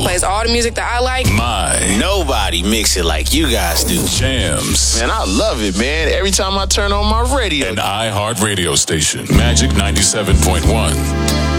plays all the music that I like. Nobody mix it like you guys do. Jams. Man, I love it, man. Every time I turn on my radio. An iHeart radio station. Magic 97.1.